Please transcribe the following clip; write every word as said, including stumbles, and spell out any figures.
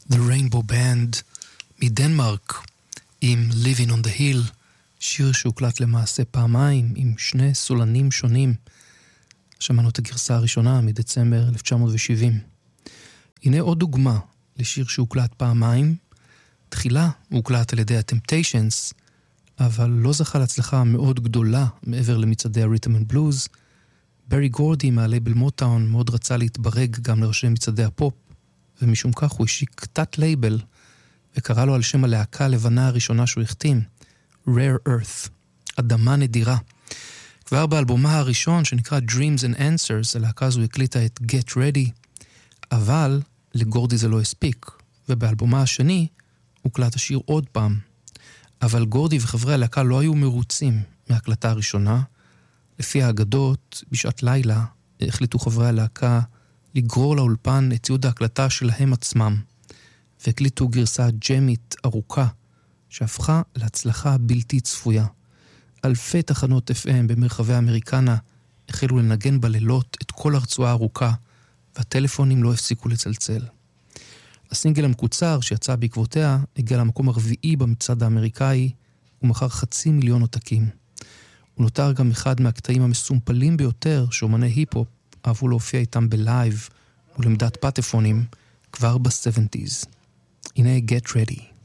The Rainbow Band מדנמרק עם Living on the Hill, שיר שהוקלט למעשה פעמיים עם שני סולנים שונים. שמענו את הגרסה הראשונה מדצמבר אלף תשע מאות שבעים. הנה עוד דוגמה לשיר שהוקלט פעמיים. תחילה הוא הוקלט על ידי ה-Temptations, אבל לא זכה להצלחה מאוד גדולה מעבר למצעדי ה-Rhythm and Blues. ברי גורדי מהלייבל מוטאון מאוד רצה להתברג גם לראשי מצעדי הפופ, ומשום כך הוא השיק תת לייבל, וקרא לו על שם הלהקה הלבנה הראשונה שהוא החתים, Rare Earth, אדמה נדירה. כבר באלבומה הראשון שנקרא Dreams and Answers, הלהקה הזו הקליטה את Get Ready, אבל לגורדי זה לא הספיק, ובאלבומה השני הוקלט השיר עוד פעם. אבל גורדי וחברי הלהקה לא היו מרוצים מההקלטה הראשונה. לפי האגדות, בשעת לילה, החליטו חברי הלהקה לגרור לאולפן את ציוד ההקלטה שלהם עצמם, והקליטו גרסה ג'מית ארוכה, שהפכה להצלחה בלתי צפויה. אלפי תחנות אף אם במרחבי האמריקנה החלו לנגן בלילות את כל הרצועה הארוכה, והטלפונים לא הפסיקו לצלצל. הסינגל המקוצר שיצא בעקבותיה הגיע למקום הרביעי במצעד האמריקאי, ומכר חצי מיליון עותקים. הוא נותר גם אחד מהקטעים המסומפלים ביותר שאומני היפ-הופ אהבו להופיע איתם בלייב ולעמדת פטפונים כבר ב-שבעים. הנה Get Ready.